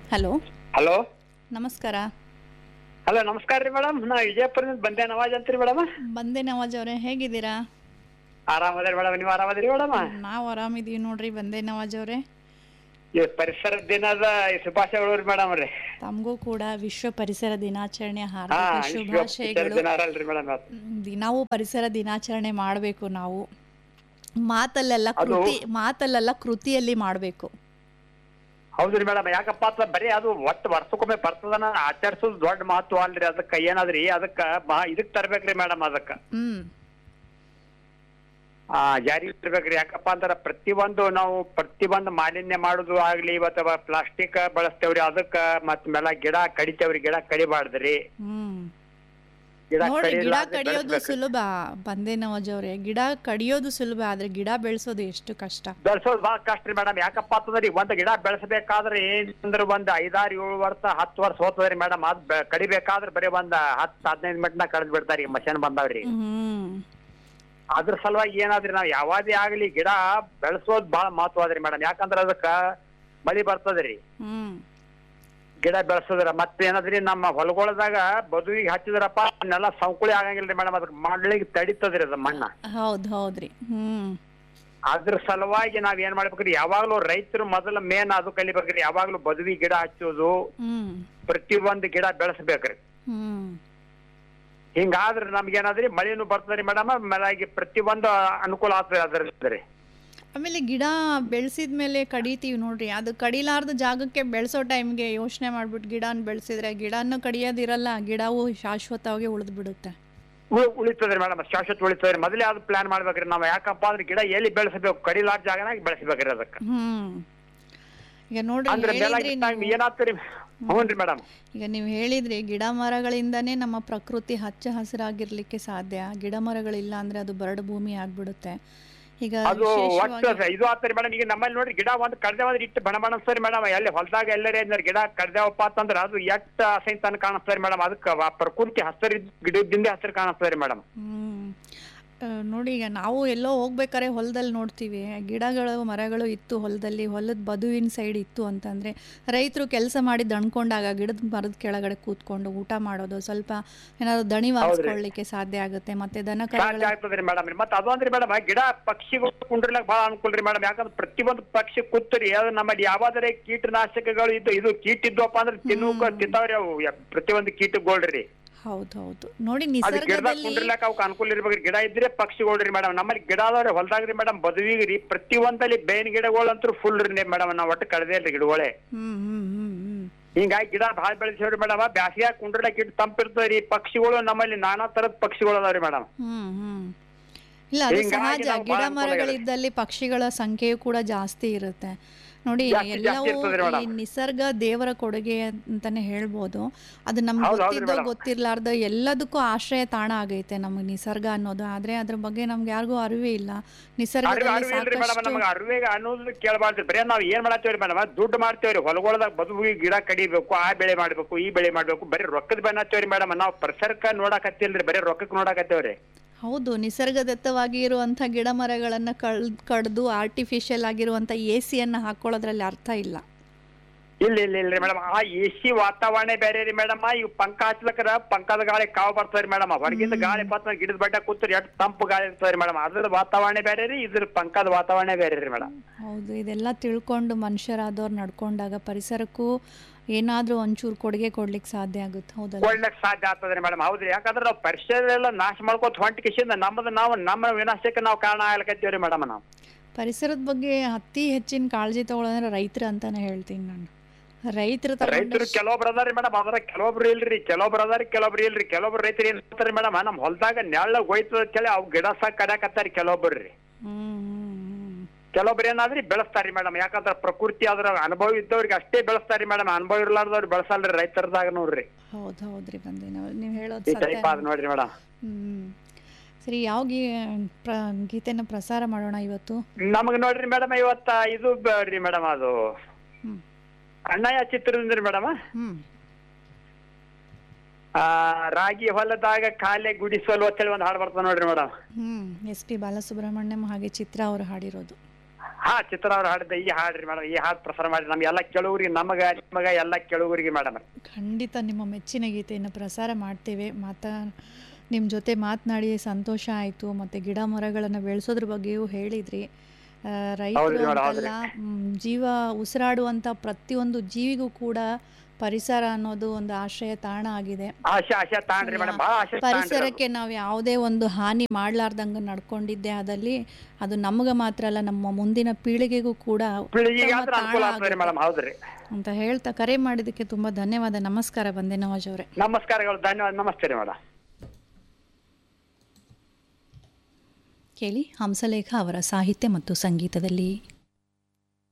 Hello, hello ನಮಸ್ಕಾರ. Hello ನಮಸ್ಕಾರ ರೀ ಮೇಡಮ್. ನಾ ವಿಜಯಪುರದಿಂದ ಬಂದೆ ನವಾಜ್ ಅಂತ್ರಿ ಮೇಡಮ್. ಬಂದೆ ನವಾಜ್ ಅವರೇ, ಹೇಗಿದ್ದೀರಾ? ಆರಾಮದ್ರಿ ಮೇಡಮ್, ನೀವು ಆರಾಮದ್ರಿ ಮೇಡಮ್? ನಾವು ಆರಾಮಿದೀವಿ ನೋಡ್ರಿ. ಬಂದೆ ನವಾಜ್ ಅವರೇ, ಈ ಪರಿಸರ ದಿನದ ಶುಭಾಶಯಗಳು ರೀ ಮೇಡಮ್ ರೀ. ತಮಗೂ ಕೂಡ ವಿಶ್ವ ಪರಿಸರ ದಿನಾಚರಣೆ ಹಾ, ಹಾರ್ದಿಕ ವಿಶ್ವ ಪರಿಸರ ಶುಭಾಶಯಗಳು. ದಿನ ಅಲ್ರಿ ಮೇಡಮ್. ದಿನಾವೂ ಪರಿಸರ ದಿನಾಚರಣೆ ಮಾಡಬೇಕು ನಾವು. ಮಾತಲ್ಲೆಲ್ಲ ಅದು ಮಾತಲ್ಲೆಲ್ಲ ಕೃತಿಯಲ್ಲಿ ಮಾಡಬೇಕು. ಹೌದ್ರಿ ಮೇಡಮ್. ಯಾಕಪ್ಪ ಅಂತ ಬರೀ ಅದು ಒಟ್ಟು ವರ್ಷಕ್ಕೊಮ್ಮೆ ಬರ್ತದನ ಆಚರಿಸೋದು ದೊಡ್ಡ ಮಹತ್ವ ಅಲ್ರಿ. ಅದಕ್ಕ ಏನಾದ್ರಿ ಅದಕ್ಕ ಇದಕ್ ತರ್ಬೇಕ್ರಿ ಮೇಡಮ್. ಅದಕ್ಕ ಜಾರಿ ಇರ್ಬೇಕ್ರಿ. ಯಾಕಪ್ಪ ಅಂತಾರ ಪ್ರತಿಯೊಂದು ಮಾಲಿನ್ಯ ಮಾಡುದು ಆಗ್ಲಿ, ಅಥವಾ ಪ್ಲಾಸ್ಟಿಕ್ ಬಳಸ್ತೇವ್ರಿ, ಅದಕ್ಕ ಮತ್ತ ಮೇಲೆ ಗಿಡ ಕಡಿತೇವ್ರಿ. ಗಿಡ ಕಡಿಬಾರ್ದ್ರಿ. ನೋಡಿ, ಗಿಡ ಕಡಿಯೋದು ಸುಲಭ. ಬಂದೆ ನವಾಜ್ ಅವ್ರೆ, ಗಿಡ ಕಡಿಯೋದು ಸುಲಭ, ಆದ್ರೆ ಗಿಡ ಬೆಳೆಸೋದು ಎಷ್ಟು ಕಷ್ಟ. ಬೆಳೆಸೋದು ಬಹಳ ಕಷ್ಟ ರೀ ಮೇಡಮ್. ಯಾಕಪ್ಪ ಅಂತಂದ್ರಿ ಒಂದ್ ಗಿಡ ಬೆಳೆಸಬೇಕಾದ್ರೆ ಏನಂದ್ರೆ ಒಂದ್ 5-6-7 ವರ್ಷ 10 ವರ್ಷ ಹೋಗ್ತದ್ರಿ ಮೇಡಮ್. ಅದ್ ಕಡಿಬೇಕಾದ್ರೆ ಬರೀ ಒಂದ್ 10-15 ಮಿನಿಟ್ನ ಕಡ್ದ್ ಬಿಡ್ತಾರಿ. ಮಷೀನ್ ಬಂದಾವ್ರಿ. ಅದ್ರ ಸಲುವಾಗಿ ಏನಾದ್ರಿ ನಾವ್ ಯಾವಾದೇ ಆಗ್ಲಿ ಗಿಡ ಬೆಳೆಸೋದ್ ಬಹಳ ಮಹತ್ವ ಅದ್ರಿ ಮೇಡಮ್. ಯಾಕಂದ್ರ ಅದಕ್ಕ ಮಳಿ ಬರ್ತದ್ರಿ. ಗಿಡ ಬೆಳೆಸೋದ್ರ ಮತ್ತೆ ಏನಾದ್ರಿ ನಮ್ಮ ಹೊಲಗೊಳದಾಗ ಬದುವಿಗೆ ಹಚ್ಚಿದ್ರಪ್ಪ ನೆಲ ಸಂಕುಳಿ ಆಗಂಗಿಲ್ರಿ ಮೇಡಮ್. ಅದಕ್ಕೆ ಮಾಡ್ಲಿಕ್ಕೆ ತಡಿತದ್ರಿ ಅದ ಮಣ್ಣ. ಹೌದ್ರಿ. ಅದ್ರ ಸಲುವಾಗಿ ನಾವ್ ಏನ್ ಮಾಡ್ಬೇಕ್ರಿ, ಯಾವಾಗ್ಲೂ ರೈತರು ಮೊದಲ ಮೇನ್ ಅದು ಕಲಿಬೇಕ್ರಿ. ಯಾವಾಗ್ಲೂ ಬದುವಿ ಗಿಡ ಹಚ್ಚೋದು, ಪ್ರತಿಯೊಂದು ಗಿಡ ಬೆಳೆಸ್ಬೇಕ್ರಿ. ಹಿಂಗಾದ್ರೆ ನಮ್ಗೇನಾದ್ರಿ ಮಳಿನೂ ಬರ್ತದ್ರಿ ಮೇಡಮ್. ಆಮೇಲೆ ಪ್ರತಿಯೊಂದು ಅನುಕೂಲ ಆಗ್ತದೆ ಅದ್ರಿ. ಆಮೇಲೆ ಗಿಡ ಬೆಳೆಸಿದ್ಮೇಲೆ ಕಡಿತೀವಿ ನೋಡ್ರಿ, ಅದು ಕಡಿಲಾರ್ದ ಜಾಗಕ್ಕೆ ಬೆಳೆಸೋ ಟೈಮ್ಗೆ ಯೋಚನೆ ಮಾಡ್ಬಿಟ್ಟು ಗಿಡನ ಬೆಳೆಸಿದ್ರೆ ಗಿಡನ ಕಡಿಯೋದಿರಲ್ಲ, ಗಿಡವು ಶಾಶ್ವತವಾಗಿ ಉಳಿದ್ ಬಿಡುತ್ತೆ. ಉಳಿತದ್ರಿ ಮೇಡಮ್, ಶಾಶ್ವತ ಉಳಿತದ್ರಿ. ಮೊದಲೇ ಅದು ಪ್ಲಾನ್ ಮಾಡ್ಬೇಕ್ರಿ ನಾವು. ಯಾಕಪ್ಪ ಅಂದ್ರೆ ಗಿಡ ಎಲ್ಲಿ ಬೆಳೆಸಬೇಕು, ಕಡಿಲಾರ್ದ ಜಾಗನಾಗ ಬೆಳೆಸಬೇಕ್ರಿ ಅದಕ್ಕ. ಈಗ ನೋಡ್ರಿ, ಏನಾಗ್ತರಿ? ಹ್ಞೂನ್ರಿ ಮೇಡಮ್. ಈಗ ನೀವು ಹೇಳಿದ್ರಿ, ಗಿಡ ಮರಗಳಿಂದಾನೇ ನಮ್ಮ ಪ್ರಕೃತಿ ಹಚ್ಚ ಹಸಿರಾಗಿರ್ಲಿಕ್ಕೆ ಸಾಧ್ಯ. ಗಿಡ ಮರಗಳಿಲ್ಲ ಅಂದ್ರೆ ಅದು ಬರಡು ಭೂಮಿ ಆಗ್ಬಿಡುತ್ತೆ. ಈಗ ಅದು ಇದು ಆಗ್ತರಿ ಮೇಡಮ್. ಈಗ ನಮ್ಮಲ್ಲಿ ನೋಡ್ರಿ, ಗಿಡ ಒಂದ್ ಕಡ್ದೇವಾದ್ರೆ ಇಟ್ಟು ಬಣ ಅನ್ಸ್ತರಿ ಮೇಡಮ್. ಎಲ್ಲಿ ಹೊಲದಾಗ ಎಲ್ಲರೇ ಗಿಡ ಕಡ್ದೇವಪ್ಪ ಅಂತಂದ್ರ ಅದು ಎಷ್ಟ ಹಸಿನ್ ತನ ಕಾಣಿಸ್ತರಿ ಮೇಡಮ್. ಅದಕ್ಕ ಪ್ರಕೃತಿ ಹಸಿರು ಗಿಡದಿಂದ ಹಸಿರು ಕಾಣಿಸ್ತರಿ ಮೇಡಮ್. ನೋಡಿ, ಈಗ ನಾವು ಎಲ್ಲೋ ಹೋಗ್ಬೇಕಾರೆ ಹೊಲದಲ್ಲಿ ನೋಡ್ತೀವಿ, ಗಿಡಗಳು ಮರಗಳು ಇತ್ತು ಹೊಲದಲ್ಲಿ, ಹೊಲದ ಬದುವಿನ ಸೈಡ್ ಇತ್ತು ಅಂತಂದ್ರೆ ರೈತರು ಕೆಲಸ ಮಾಡಿ ದಣ್ಕೊಂಡಾಗ ಗಿಡದ ಮರದ ಕೆಳಗಡೆ ಕೂತ್ಕೊಂಡು ಊಟ ಮಾಡೋದು, ಸ್ವಲ್ಪ ಏನಾದ್ರು ದಣಿವಾರಿಸ್ಕೊಳ್ಳಿಕ್ಕೆ ಸಾಧ್ಯ ಆಗುತ್ತೆ. ಮತ್ತೆ ದನ ಆಗ್ತದ್ರಿ ಮೇಡಮ್. ಮತ್ತೆ ಅದು ಅಂದ್ರೆ ಮೇಡಮ್, ಗಿಡ ಪಕ್ಷಿಗಳು ಕುಂಡ್ರಲಾಕ ಬಹಳ ಅನುಕೂಲ ರೀ ಮೇಡಮ್. ಯಾಕಂದ್ರೆ ಪ್ರತಿಯೊಂದು ಪಕ್ಷಿ ಕೂತ್ರಿ ಅದು ನಮ್ಮಲ್ಲಿ ಯಾವಾದರೆ ಕೀಟನಾಶಕಗಳು ಇದು ಕೀಟ ಇದ್ವಪ್ಪ ಅಂದ್ರೆ ತಿಂತಾವ್ರಿ ಅವು ಪ್ರತಿಯೊಂದು ಕೀಟಗಳ್ರಿ. ಹೌದು ನೋಡಿ, ನಿಸರ್ಗದಲ್ಲಿ ಅನುಕೂಲ ಇರ್ಬೇಕ್ರಿ. ಗಿಡ ಇದ್ರೆ ಪಕ್ಷಿಗಳ್ರಿ ಮೇಡಮ್. ನಮ್ಮಲ್ಲಿ ಗಿಡ ಅದಾವ್ರಿ ಹೊಲದಾಗ್ರಿ ಮೇಡಮ್. ಬದುವಿಗ್ರಿ ಪ್ರತಿಯೊಂದಲ್ಲಿ ಬೇವಿನ ಗಿಡಗಳಂತೂ ಫುಲ್ ರೀ ಮೇಡಮ್. ನಾವ್ ಒಟ್ಟು ಕಳೆದೇಲ್ರಿ ಗಿಡಗಳೇ. ಹಿಂಗಾಗಿ ಗಿಡ ಭಾಳ ಬೆಳೆಸೇವ್ರಿ ಮೇಡಮ್. ಬ್ಯಾಸಿಗೆ ಕುಂಡ್ರಲಕ್ ಇಟ್ಟು ತಂಪಿರ್ತದ್ರಿ. ಪಕ್ಷಿಗಳು ನಮ್ಮಲ್ಲಿ ನಾನಾ ತರದ ಪಕ್ಷಿಗಳು ಅದಾವ್ರಿ ಮೇಡಮ್. ಇಲ್ಲ, ಅದು ಸಹಜ. ಗಿಡ ಮರಗಳಿದ್ದಲ್ಲಿ ಪಕ್ಷಿಗಳ ಸಂಖ್ಯೆಯು ಕೂಡ ಜಾಸ್ತಿ ಇರುತ್ತೆ. ನೋಡಿ, ಎಲ್ಲವೂ ಈ ನಿಸರ್ಗ ದೇವರ ಕೊಡುಗೆ ಅಂತಾನೆ ಹೇಳ್ಬೋದು. ಅದು ನಮ್ಗೆ ಗೊತ್ತಿದ್ದೋ ಗೊತ್ತಿರ್ಲಾರ್ದ ಎಲ್ಲದಕ್ಕೂ ಆಶ್ರಯ ತಾಣ ಆಗೈತೆ ನಮ್ಗೆ ನಿಸರ್ಗ ಅನ್ನೋದು. ಆದ್ರೆ ಅದ್ರ ಬಗ್ಗೆ ನಮ್ಗೆ ಯಾರಿಗೂ ಅರಿವೇ ಇಲ್ಲ. ನಿಸರ್ಗದಲ್ಲಿ ಅರಿವೆ ಅನ್ನೋದು ಕೇಳಬಾರ್ದು. ಬರೀ ನಾವ್ ಏನ್ ಮಾಡತ್ತೇವ್ರಿ ಮೇಡಮ್, ದುಡ್ಡು ಮಾಡ್ತೇವ್ರಿ. ಹೊಲಗೊಳದಾಗ ಬದುಕಿ ಗಿಡ ಕಡಿಬೇಕು, ಆ ಬೆಳೆ ಮಾಡ್ಬೇಕು, ಈ ಬೆಳೆ ಮಾಡ್ಬೇಕು, ಬರೀ ರೊಕ್ಕದ ಬೆನ್ನತ್ತೇವ್ರಿ ಮೇಡಮ್. ನಾವ್ ಪರಿಸರಕ್ಕ ನೋಡಕತ್ತಿಲ್ರಿ, ಬರೀ ರೊಕ್ಕಕ್ಕೆ ನೋಡಕತ್ತೇವ್ರಿ. ಹೌದು, ನಿಸರ್ಗದತ್ತವಾಗಿ ಇರುವಂಥ ಗಿಡ ಮರಗಳನ್ನು ಕಡ್ದು ಆರ್ಟಿಫಿಷಿಯಲ್ ಆಗಿರುವಂಥ AC ಹಾಕೊಳ್ಳೋದ್ರಲ್ಲಿ ಅರ್ಥ ಇಲ್ಲ. ಇಲ್ರಿ ಮೇಡಮ್. ಆ AC ವಾತಾವರಣ ಬೇರೆ ರೀ ಮೇಡಮ್. ಈಗ ಪಂಕ ಹಚ್ಲಕ್ರ ಪಂಕದ ಗಾಳಿ ಕಾವು ಬರ್ತದ್ರಿ ಮೇಡಮ್. ಹೊರಗಿಂದ ಗಾಳಿ ಬರ್ತದ, ಗಿಡದ ಬಡ್ಡ ಕೂತ್ರಿ ಎಷ್ಟು ತಂಪು ಗಾಳಿ ಇರ್ತದ್ರಿ ಮೇಡಮ್. ಅದ್ರ ವಾತಾವರಣ ಬೇರೆ ರೀ, ಇದ್ರ ಪಂಕದ ವಾತಾವರಣ ಬೇರೆ ರೀ ಮೇಡಮ್. ಹೌದು, ಇದೆಲ್ಲ ತಿಳ್ಕೊಂಡು ಮನುಷ್ಯರಾದವ್ರು ನಡ್ಕೊಂಡಾಗ ಪರಿಸರಕ್ಕೂ ಏನಾದ್ರೂ ಒಂಚೂರು ಕೊಡುಗೆ ಕೊಡ್ಲಿಕ್ಕೆ ಸಾಧ್ಯ ಆಗುತ್ತೆ. ಹೌದಲ್ಲ, ಕೊಡ್ಲಿಕ್ಕೆ ಸಾಧ್ಯ ಆಗ್ತದ್ರಿ ಮೇಡಮ್. ಹೌದ್ರಿ. ಯಾಕಂದ್ರೆ ನಾವು ಪರಿಸರ ಎಲ್ಲ ನಾಶ ಮಾಡ್ಕೋತ ಹೊಂಟಿಕಿಸಿಂದ ನಮ್ಮ ವಿನಾಶಕ್ಕೆ ನಾವು ಕಾರಣ ಆಗ್ಲಕತ್ತೀವ್ರಿ ಮೇಡಮ್. ನಾವು ಪರಿಸರದ ಬಗ್ಗೆ ಅತಿ ಹೆಚ್ಚಿನ ಕಾಳಜಿ ತಗೊಳ್ಳೋದ್ರೆ ರೈತರು ಅಂತಾನೆ ಹೇಳ್ತೀನಿ ನಾನು. ರೈತರು ಕೆಲವೊಬ್ರು ಅದಾರಿ ಮೇಡಮ್. ಅದ್ರ ಕೆಲವೊಬ್ರು ಇಲ್ರಿ, ಕೆಲವೊಬ್ರು ಅದಾರಿ, ಕೆಲವೊಬ್ರು ಇಲ್ರಿ. ಕೆಲವೊಬ್ರು ರೈತರು ಏನ್ ಮಾಡ್ತಾರಿ ಮೇಡಮ್, ನಮ್ ಹೊಲದಾಗ ನೆಳ್ಳ ಹೋಯ್ತದ ಅಂತೇಳಿ ಅವ್ ಗಿಡ ಸಾಕ್ ಕಡ್ಯಾಕತ್ತಾರಿ ಕೆಲವೊಬ್ರಿ. ಕೆಲವೊಬ್ರು ಏನಾದ್ರಿ ಬೆಳೆಸ್ತಾರಿ ಮೇಡಮ್. ಯಾಕಂದ್ರ ಪ್ರಕೃತಿ ಅದ್ರ ಅನುಭವ ಇದ್ದವ್ರಿಗೆ ಅಷ್ಟೇ ಬೆಳೆಸ್ತಾರಿ ಮೇಡಮ್. ಅನುಭವ ಇರ್ಲಾರ್ದವ್ರು ಬೆಳೆಸಲ್ರಿ ರೈತರದಾಗ ನೋಡ್ರಿ. ಹೌದ್ರಿ, ನೀವ್ ಹೇಳೋದು ನೋಡ್ರಿ ಮೇಡಮ್. ಸರಿ, ಯಾವ ಗೀತೆನ ಪ್ರಸಾರ ಮಾಡೋಣ ಇವತ್ತು? ನಮಗ್ ನೋಡ್ರಿ ಮೇಡಮ್, ಇವತ್ತ ಇದು ರೀ ಮೇಡಮ್, ಅದು ಅಣ್ಣಯ್ಯ ಚಿತ್ರದಿಂದ ಮೇಡಮ್. ರಾಗಿ ಹೊಲದಾಗ ಕಾಲೆ ಗುಡಿಸಲು ಅಂತೇಳಿ ಒಂದು ಹಾಡು ಬರ್ತದೆ ನೋಡ್ರಿ ಮೇಡಮ್. SP ಬಾಲಸುಬ್ರಹ್ಮಣ್ಯಂ ಹಾಗೆ ಚಿತ್ರ ಅವರು ಹಾಡಿರೋದು. ಹಾ ಚಿತ್ರ ಅವ್ರು ಹಾಡಿದ ಈ ಹಾಡ್ರಿ ಮೇಡಮ್, ಈ ಹಾಡು ಪ್ರಸಾರ ಮಾಡಿ ನಮ್ಗೆ ಎಲ್ಲ ಕೇಳುವರಿಗೆ, ನಿಮಗ ಎಲ್ಲ ಕೇಳುವರಿಗೆ ಮೇಡಮ್. ಖಂಡಿತ ನಿಮ್ಮ ಮೆಚ್ಚಿನ ಗೀತೆಯನ್ನು ಪ್ರಸಾರ ಮಾಡ್ತೇವೆ. ನಿಮ್ಮ ಜೊತೆ ಮಾತನಾಡಿ ಸಂತೋಷ ಆಯಿತು. ಮತ್ತು ಗಿಡ ಮರಗಳನ್ನು ಬೆಳೆಸೋದ್ರ ಬಗ್ಗೆಯೂ ಹೇಳಿದ್ರಿ. ರೈತರು ಅಂತಲ್ಲ, ಜೀವ ಉಸಿರಾಡುವಂಥ ಪ್ರತಿಯೊಂದು ಜೀವಿಗೂ ಕೂಡ ಪರಿಸರ ಅನ್ನೋದು ಒಂದು ಆಶ್ರಯ ತಾಣ ಆಗಿದೆ. ಪರಿಸರಕ್ಕೆ ನಾವು ಯಾವುದೇ ಒಂದು ಹಾನಿ ಮಾಡ್ಲಾರ್ದಂಗೆ ನಡ್ಕೊಂಡಿದ್ದೆ ಆದಲ್ಲಿ ಅದು ನಮಗೆ ಮಾತ್ರ ಅಲ್ಲ, ನಮ್ಮ ಮುಂದಿನ ಪೀಳಿಗೆಗೂ ಕೂಡ ಅಂತ ಹೇಳ್ತಾ ಕರೆ ಮಾಡಿದ್ದಕ್ಕೆ ತುಂಬಾ ಧನ್ಯವಾದ. ನಮಸ್ಕಾರ ಬಂದೆ ನವಾಜ್ ಅವರೇ. ನಮಸ್ಕಾರಗಳು, ಧನ್ಯವಾದ. ನಮಸ್ತೆ ಮೇಡಮ್. ಕೇಳಿ ಹಂಸಲೇಖ ಅವರ ಸಾಹಿತ್ಯ ಮತ್ತು ಸಂಗೀತದಲ್ಲಿ